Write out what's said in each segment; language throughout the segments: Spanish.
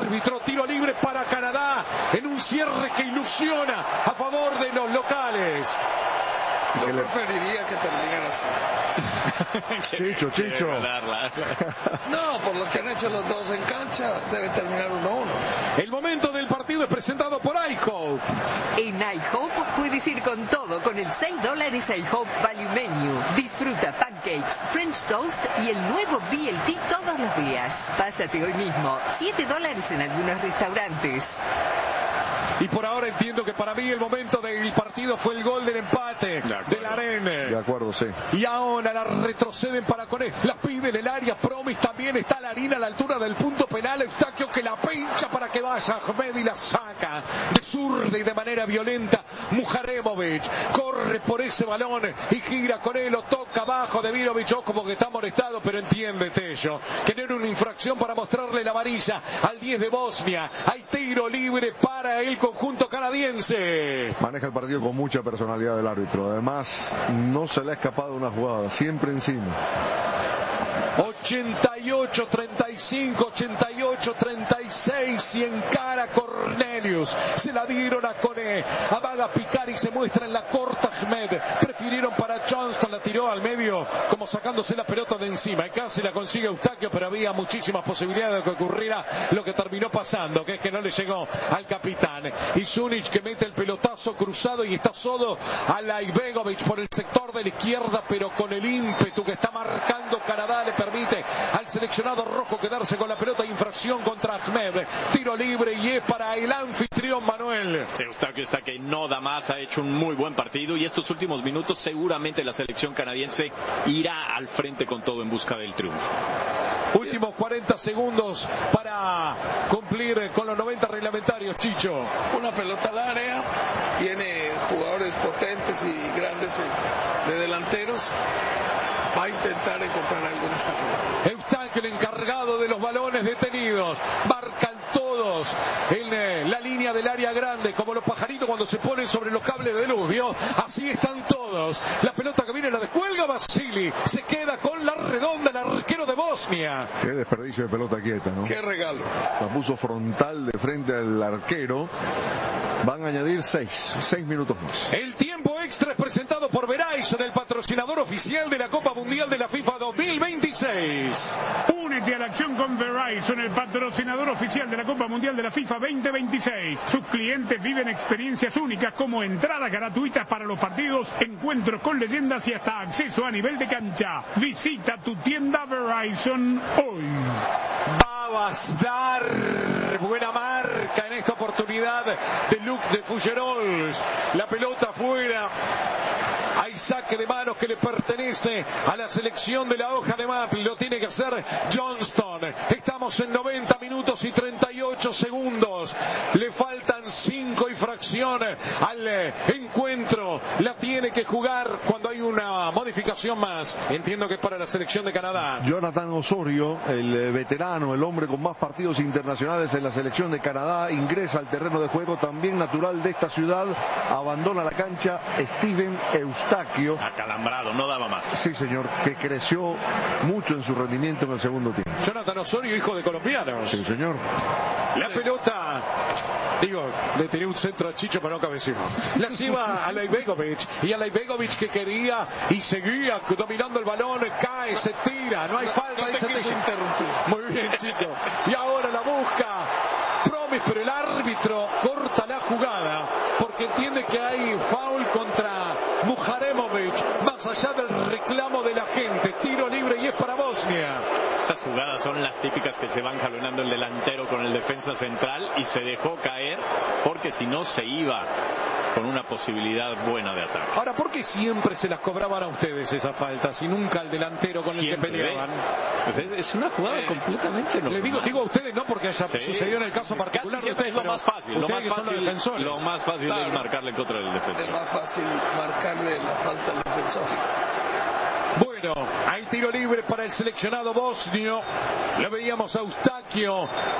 árbitro. Tiro libre para Canadá en un cierre que ilusiona a favor de los locales. Yo preferiría que terminen así. Chicho. No, por lo que han hecho los dos en cancha, debe terminar 1-1. El momento del partido es presentado por iHope. En iHope puedes ir con todo con el $6 iHope Value Menu. Disfruta pancakes, French toast y el nuevo BLT todos los días. Pásate hoy mismo. $7 en algunos restaurantes. Y por ahora entiendo que para mí el momento del partido fue el gol del empate de la Arena. De acuerdo, sí. Y ahora la retroceden para Coné. La pide en el área. Promis también está la harina a la altura del punto penal. Eustaquio que la pincha para que vaya Ahmed y la saca de zurda y de manera violenta. Mujaremovic corre por ese balón y gira con él. Lo toca abajo de Virovic. Como que está molestado, pero entiende Tello que no era una infracción para mostrarle la varilla al 10 de Bosnia. Hay tiro libre para el conjunto canadiense. Maneja el partido con mucha personalidad del árbitro. Además, no se le ha escapado una jugada, siempre encima. 88-35, 88-36 y encara Cornelius. Se la dieron a Coné. Amaga picar y se muestra en la corta Ahmed. Prefirieron para Johnston, la tiró al medio como sacándose la pelota de encima. Y casi la consigue Eustaquio, pero había muchísimas posibilidades de que ocurriera lo que terminó pasando, que es que no le llegó al capitán. Y Zunic que mete el pelotazo cruzado y está solo a Laibegovic por el sector de la izquierda, pero con el ímpetu que está marcando Canadá le permite al seleccionado rojo quedarse con la pelota. Infracción contra Ahmed. Tiro libre y es para el anfitrión Manuel. Eustaquio está que no da más, ha hecho un muy buen partido y estos últimos minutos seguramente la selección canadiense irá al frente con todo en busca del triunfo. Últimos 40 segundos para cumplir con los 90 reglamentarios, Chicho. Una pelota al área, tiene jugadores potentes y grandes de delanteros. Va a intentar encontrar alguna esta jugada. Eustaquio, el encargado de los balones detenidos. Marcan todos en la línea del área grande, como los pajaritos cuando se ponen sobre los cables de luz, ¿vio? Así están todos. La pelota que viene la descuelga Vasili. Se queda con la redonda el arquero de Bosnia. Qué desperdicio de pelota quieta, ¿no? Qué regalo. La puso frontal de frente al arquero. Van a añadir 6 minutos más. El tiempo extra es presentado por Verizon, el patrocinador oficial de la Copa Mundial de la FIFA 2026. Únete a la acción con Verizon, el patrocinador oficial de la Copa Mundial de la FIFA 2026. Sus clientes viven experiencias únicas como entradas gratuitas para los partidos, encuentros con leyendas y hasta acceso a nivel de cancha. Visita tu tienda Verizon hoy. Babasdar, buena marca en esta oportunidad de Luc de Fougerols. La pelota afuera. Hay saque de manos que le pertenece a la selección de la hoja de Mappi. Lo tiene que hacer Johnston. Estamos en 90 minutos y 38 segundos. Le faltan 5 y fracción al encuentro. La tiene que jugar cuando hay una modificación más. Entiendo que es para la selección de Canadá. Jonathan Osorio, el veterano, el hombre con más partidos internacionales en la selección de Canadá, ingresa al terreno de juego, también natural de esta ciudad. Abandona la cancha Steven Eustaquio. Acalambrado, no daba más. Sí, señor, que creció mucho en su rendimiento en el segundo tiempo. Jonathan Osorio, hijo de colombianos. Sí, señor. La pelota, le tiré un centro a Chicho para no cabecear. La lleva a Laibegovic, y a Laibegovic que quería y seguía dominando el balón, cae, se tira, no hay falta. No te quiso interrumpir. Muy bien, Chico. Y ahora la busca Promis, pero el árbitro corta la jugada porque entiende que hay foul contra Mujaremovic, más allá del reclamo de la gente. Tiro libre y es para Bosnia. Estas jugadas son las típicas que se van jalonando el delantero con el defensa central y se dejó caer porque si no se iba con una posibilidad buena de ataque. Ahora, ¿por qué siempre se las cobraban a ustedes esas faltas y nunca al delantero con siempre, el que peleaban? Pues es una jugada completamente normal. Le digo a ustedes no porque haya sucedido en el caso particular. Es lo más fácil. Lo más fácil claro, es marcarle contra el defensor. Es más fácil marcarle la falta al defensor. Bueno, hay tiro libre para el seleccionado bosnio. Lo veíamos a Eustaquio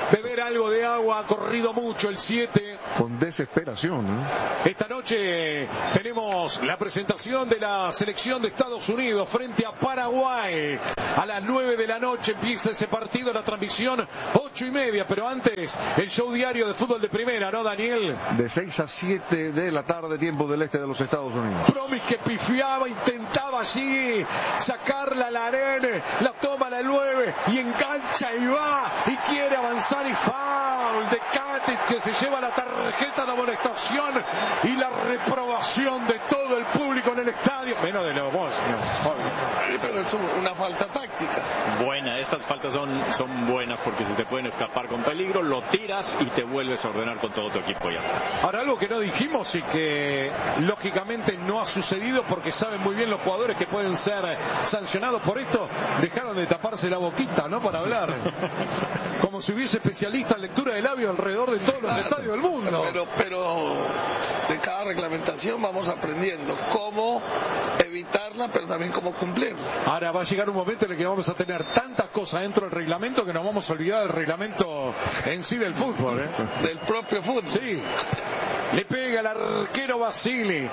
beber algo de agua. Ha corrido mucho el 7. Con desesperación, ¿no? Esta noche tenemos la presentación de la selección de Estados Unidos frente a Paraguay. A las 9 de la noche empieza ese partido, la transmisión 8:30, pero antes el show diario de fútbol de primera, ¿no, Daniel? De 6 a 7 de la tarde, tiempo del este de los Estados Unidos. Promis que pifiaba, intentaba allí sacarla a la arena, la toma la 9 y engancha y va y quiere avanzar y foul de Katic, que se lleva la tarjeta de amonestación y la reprobación de todo el público en el estadio, menos de los bosnios. Sí, pero es una falta táctica. Buena, estas faltas son buenas porque se te pueden escapar con peligro, lo tiras y te vuelves a ordenar con todo tu equipo ahí atrás. Ahora, algo que no dijimos y que lógicamente no ha sucedido porque saben muy bien los jugadores que pueden ser sancionados por esto, dejaron de taparse la boquita, ¿no? Para hablar. Como si hubiese especialistas en lectura de labios alrededor de todos los estadios del mundo. Pero de cada reglamentación vamos aprendiendo cómo evitarla, pero también cómo cumplirla. Ahora va a llegar un momento en el que vamos a tener tantas cosas dentro del reglamento que nos vamos a olvidar del reglamento en sí del fútbol, ¿eh? Del propio fútbol. Sí. Le pega el arquero Basili.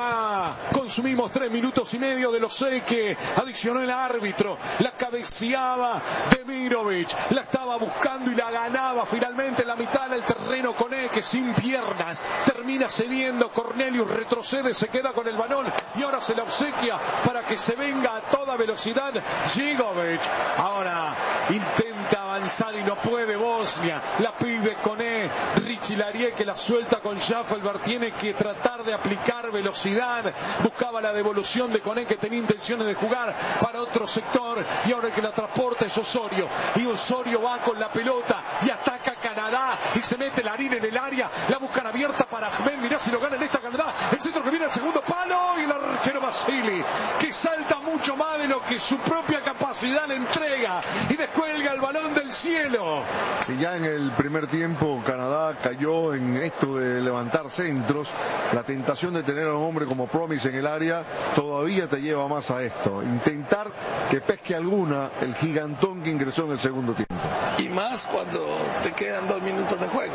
Ya consumimos 3 minutos y medio de los 6 que adicionó el árbitro. La cabeceaba Demirovic. La estaba buscando y la ganaba finalmente en la mitad del terreno con que sin piernas termina cediendo. Cornelius retrocede, se queda con el balón y ahora se la obsequia para que se venga a toda velocidad Gigovic. Ahora intenta avanzar y no puede Bosnia. La pide Koné. Richie Larie que la suelta con Schaffelberg. Tiene que tratar de aplicar velocidad. Buscaba la devolución de Koné, que tenía intenciones de jugar para otro sector. Y ahora el que la transporta es Osorio. Y Osorio va con la pelota y ataca Canadá. Y se mete Larín en el área. La buscan abierta para Ahmed. Mirá si lo gana en esta Canadá. El centro que viene al segundo palo. Y el arquero Basili, que salta mucho más de lo que su propia capacidad le entrega. Y descuelga el balón del cielo. Si ya en el primer tiempo Canadá cayó en esto de levantar centros, la tentación de tener a un hombre como Promise en el área todavía te lleva más a esto. Intentar que pesque alguna el gigantón que ingresó en el segundo tiempo. Y más cuando te quedan 2 minutos de juego.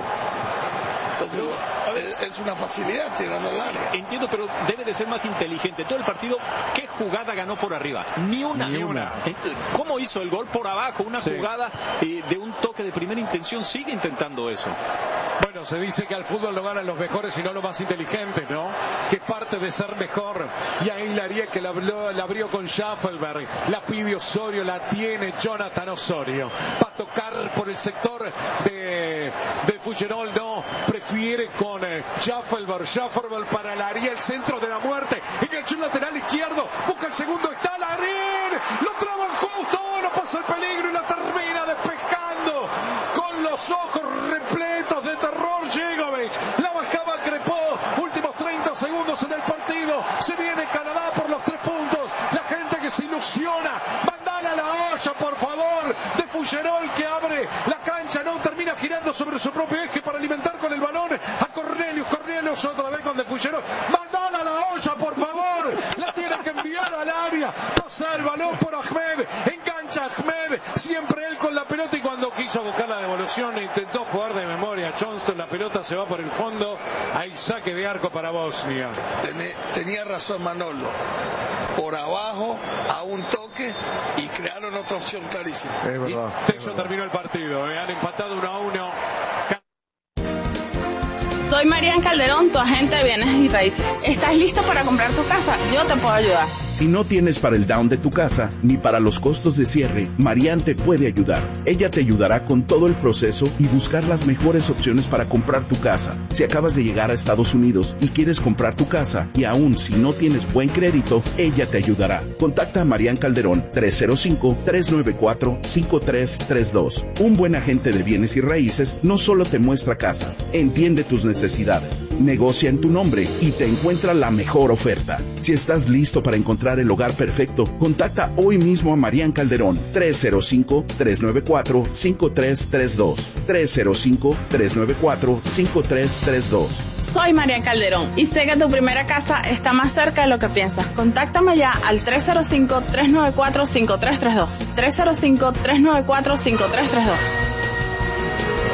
Entonces, es una facilidad tirando al área. Entiendo, pero debe de ser más inteligente. Todo el partido, ¿qué jugada ganó por arriba? Ni una. ¿Cómo hizo el gol por abajo? Una jugada de un toque de primera intención. Sigue intentando eso. Bueno, se dice que al fútbol lo ganan los mejores y no los más inteligentes, ¿no? Que parte de ser mejor. Y ahí Larie que la abrió con Schaffelberg. La pide Osorio, la tiene Jonathan Osorio. Va a tocar por el sector de Fuggerol, no. Prefiere con Schaffelberg para Larie, el centro de la muerte. Enganchó el lateral izquierdo. Busca el segundo. Está Larie. Lo traban justo. No pasa el peligro y la termina despejando con los ojos repletos de terror. Gigovic. La bajaba Crepó. Últimos 30 segundos en el partido. Se viene Canadá por los 3 puntos. La gente que se ilusiona. Mandala a la olla, por favor. De Fuggerol, que abre la cancha. No termina girando sobre su propio eje para alimentar con el balón a Cornelius. Cornelius otra vez con De Fuggerol. Mandala a la olla, por favor. La tiene que enviar al área. Pasa el balón por Ahmed. Engancha Ahmed. Siempre él con la pelota, y cuando quiso buscar la devolución intentó jugar de memoria Johnston. La pelota se va por el fondo. Hay saque de arco para Bosnia. Tenía razón Manolo. Por abajo, a un toque, y crearon otra opción clarísima. Es verdad. Y de hecho terminó el partido. Han empatado 1-1. Soy Marian Calderón, tu agente de bienes y raíces. ¿Estás listo para comprar tu casa? Yo te puedo ayudar. Si no tienes para el down de tu casa, ni para los costos de cierre, Marian te puede ayudar. Ella te ayudará con todo el proceso y buscar las mejores opciones para comprar tu casa. Si acabas de llegar a Estados Unidos y quieres comprar tu casa, y aún si no tienes buen crédito, ella te ayudará. Contacta a Marian Calderón, 305-394-5332. Un buen agente de bienes y raíces no solo te muestra casas, entiende tus necesidades, negocia en tu nombre y te encuentra la mejor oferta. Si estás listo para encontrar el hogar perfecto, contacta hoy mismo a Marian Calderón, 305-394-5332. 305-394-5332. Soy Marian Calderón y sé que tu primera casa está más cerca de lo que piensas. Contáctame ya al 305-394-5332. 305-394-5332.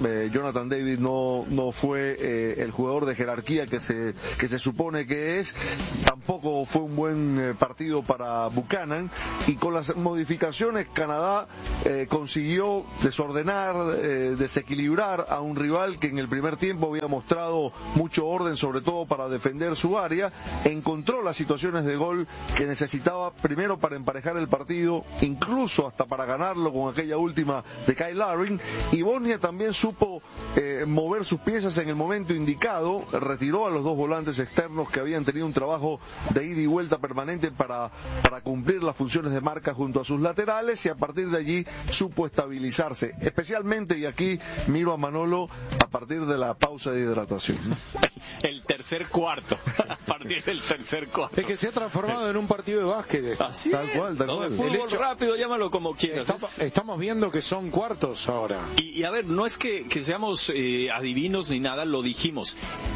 Jonathan David no fue el jugador de jerarquía que se supone que es. Tampoco fue un buen partido para Buchanan, y con las modificaciones Canadá consiguió desordenar, desequilibrar a un rival que en el primer tiempo había mostrado mucho orden, sobre todo para defender su área. Encontró las situaciones de gol que necesitaba, primero para emparejar el partido, incluso hasta para ganarlo con aquella última de Kyle Larin, y Bosnia también supo mover sus piezas en el momento indicado. Retiró a los dos volantes externos que habían tenido un trabajo de ida y vuelta permanente para cumplir las funciones de marca junto a sus laterales, y a partir de allí supo estabilizarse, especialmente, y aquí miro a Manolo, a partir de la pausa de hidratación. El tercer cuarto, a partir del tercer cuarto. Es que se ha transformado en un partido de básquet. Así tal cual. De fútbol rápido, llámalo como quieras. Estamos viendo que son cuartos ahora. Y a ver, no es que seamos adivinos ni nada, lo dijimos.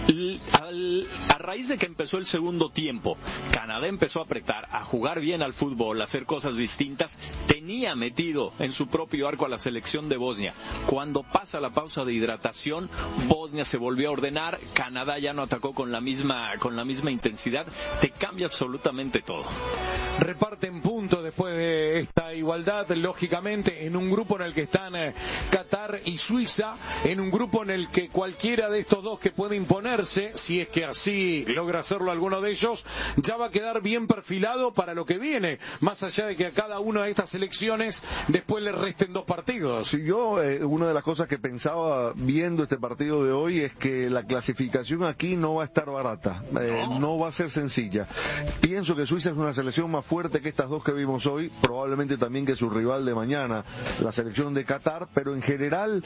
A raíz de que empezó el segundo tiempo, Canadá empezó a apretar, a jugar bien al fútbol, a hacer cosas distintas. Tenía metido en su propio arco a la selección de Bosnia. Cuando pasa la pausa de hidratación, Bosnia se volvió a ordenar, Canadá ya no atacó con la misma intensidad. Te cambia absolutamente todo. Reparten puntos después de esta igualdad, lógicamente, en un grupo en el que están Qatar y Suiza, en un grupo en el que cualquiera de estos dos que puede imponerse, si es que así logra hacerlo alguno de ellos, ya va a quedar bien perfilado para lo que viene, más allá de que a cada una de estas selecciones después le resten dos partidos. Sí, yo una de las cosas que pensaba viendo este partido de hoy es que la clasificación aquí no va a estar barata, no va a ser sencilla. Pienso que Suiza es una selección más fuerte que estas dos que vimos hoy, probablemente también que su rival de mañana, la selección de Qatar, pero en general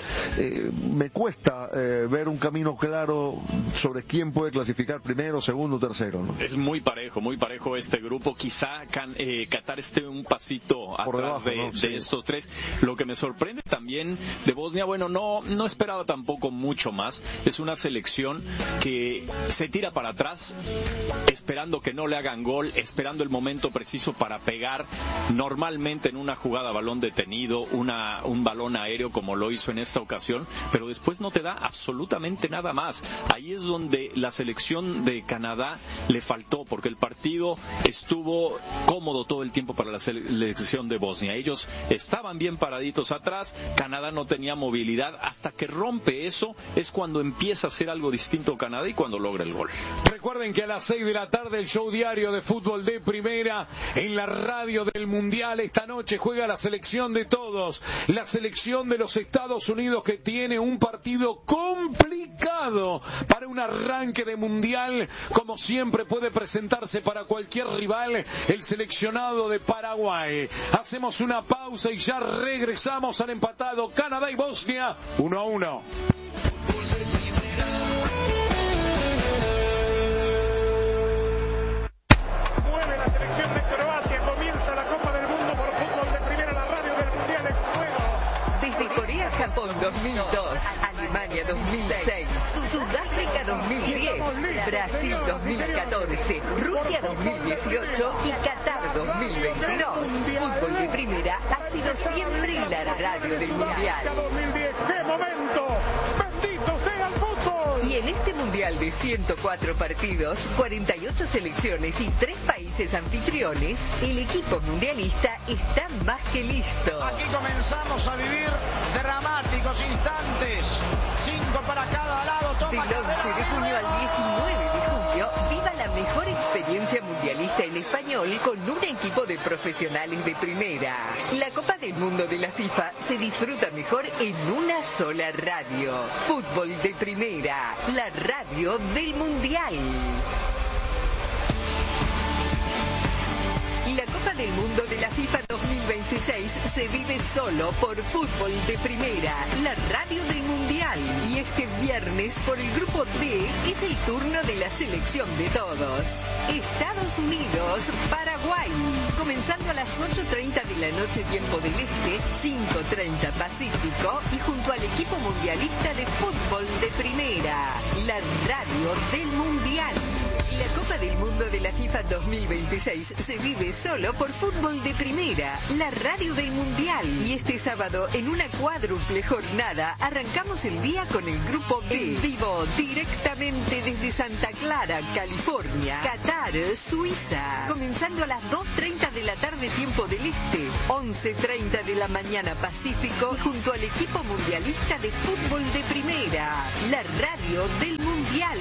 me cuesta ver un camino claro sobre quién puede clasificar primero, segundo, tercero, ¿no? Es muy parejo este grupo. Quizá Qatar esté un pasito atrás de estos tres. Lo que me sorprende también de Bosnia, bueno, no esperaba tampoco mucho más. Es una selección que se tira para atrás esperando que no le hagan gol, esperando el momento preciso para pegar, normalmente en una jugada balón detenido, un balón aéreo como lo hizo en esta ocasión, pero después no te da absolutamente nada más. Ahí es donde la selección de Canadá le faltó, porque el partido estuvo cómodo todo el tiempo para la selección de Bosnia. Ellos estaban bien paraditos atrás, Canadá no tenía movilidad. Hasta que rompe eso es cuando empieza a hacer algo distinto Canadá y cuando logra el gol. Recuerden que a las 6 de la tarde el show diario de fútbol de primera en la radio del Mundial. Esta noche juega la selección de todos, la selección de los Estados Unidos, que tiene un partido complicado para un arranque de Mundial. Como siempre puede presentarse para cualquier rival el seleccionado de Paraguay. Hacemos una pausa y ya regresamos al empatado Canadá y Bosnia 1-1. Mueve la selección de Croacia, comienza la Copa del Mundo por fútbol de primera, la radio del Mundial en juego. Desde Corea, Japón 2002, Alemania 2006, Sudáfrica 2010, Brasil 2014, Rusia 2018 y Qatar 2022. Fútbol de primera ha sido siempre la radio del Mundial. 2010, ¡qué momento! ¡Bendito sea el fútbol! Y en este Mundial de 104 partidos, 48 selecciones y 3 países anfitriones, el equipo mundialista está más que listo. Aquí comenzamos a vivir dramáticos instantes. 5 para cada lado. Toma Del 11 de junio al 19 de julio, viva la mejor experiencia mundialista en español con un equipo de profesionales de primera. La Copa del Mundo de la FIFA se disfruta mejor en una sola radio. Fútbol de primera, la radio del Mundial. La Copa del Mundo de la FIFA 2026 se vive solo por Fútbol de Primera, la radio del Mundial. Y este viernes, por el grupo D, es el turno de la selección de todos. Estados Unidos, Paraguay. Comenzando a las 8:30 de la noche, tiempo del Este, 5:30 Pacífico, y junto al equipo mundialista de Fútbol de Primera, la radio del Mundial. La Copa del Mundo de la FIFA 2026 se vive solo por Fútbol de Primera, la radio del Mundial. Y este sábado, en una cuádruple jornada, arrancamos el día con el Grupo B. En vivo, directamente desde Santa Clara, California, Qatar, Suiza. Comenzando a las 2:30 de la tarde, tiempo del Este, 11:30 de la mañana Pacífico, y junto al equipo mundialista de Fútbol de Primera, la radio del Mundial.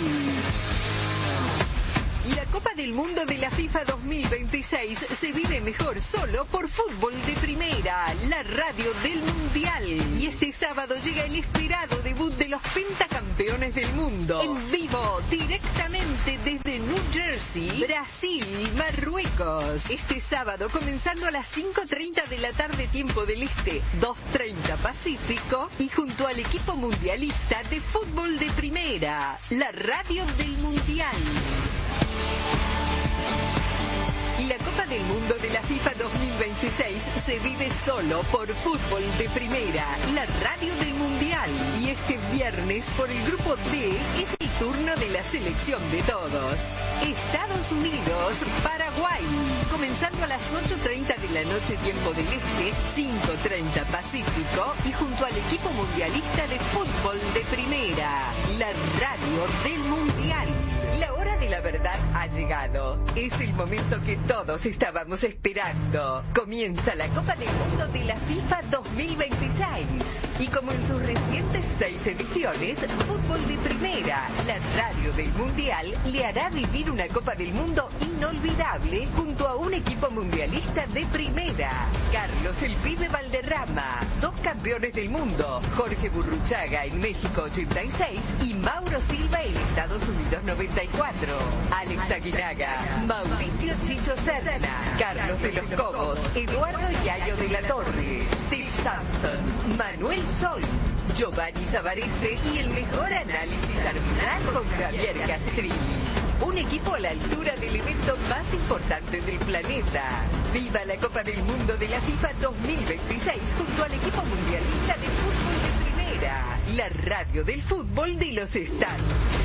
La Copa del Mundo de la FIFA 2026 se vive mejor solo por Fútbol de Primera, la radio del Mundial. Y este sábado llega el esperado debut de los pentacampeones del mundo. En vivo, directamente desde New Jersey, Brasil, Marruecos. Este sábado, comenzando a las 5:30 de la tarde, tiempo del Este, 2:30 Pacífico, y junto al equipo mundialista de Fútbol de Primera, la radio del Mundial. La Copa del Mundo de la FIFA 2026 se vive solo por Fútbol de Primera, la radio del Mundial. Y este viernes, por el Grupo D, es el turno de la selección de todos. Estados Unidos, Paraguay. Comenzando a las 8:30 de la noche, tiempo del Este, 5:30 Pacífico, y junto al equipo mundialista de Fútbol de Primera, la radio del Mundial. La hora de la verdad ha llegado. Es el momento que todos estábamos esperando. Comienza la Copa del Mundo de la FIFA 2026. Y como en sus recientes 6 ediciones, Fútbol de Primera, la radio del Mundial, le hará vivir una Copa del Mundo inolvidable junto a un equipo mundialista de primera. Carlos el Pibe Valderrama, 2 campeones del mundo, Jorge Burruchaga en México 86 y Mauro Silva en Estados Unidos 94. Alex Aguinaga, Mauricio Chicho Serna, Carlos de los Cobos, Eduardo Yayo de la Torre, Steve Sampson, Manuel Sol, Giovanni Savarese y el mejor análisis arbitral con Javier Castrilli. Un equipo a la altura del evento más importante del planeta. ¡Viva la Copa del Mundo de la FIFA 2026 junto al equipo mundialista de Fútbol de Primera, la radio del fútbol de los estados!